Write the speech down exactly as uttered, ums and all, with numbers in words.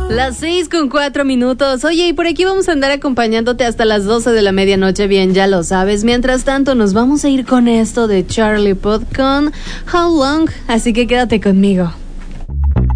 Las seis con cuatro minutos. Oye, y por aquí vamos a andar acompañándote hasta las doce de la medianoche, bien, ya lo sabes. Mientras tanto, nos vamos a ir con esto de Charlie Puth con How Long, así que quédate conmigo.